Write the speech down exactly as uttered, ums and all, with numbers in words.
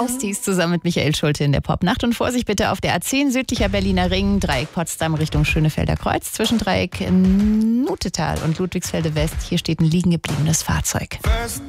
Austies zusammen mit Michael Schulte in der Popnacht. Und Vorsicht bitte auf der A zehn südlicher Berliner Ring, Dreieck Potsdam Richtung Schönefelder Kreuz, zwischen Dreieck Nutetal und Ludwigsfelde West. Hier steht ein liegen gebliebenes Fahrzeug. First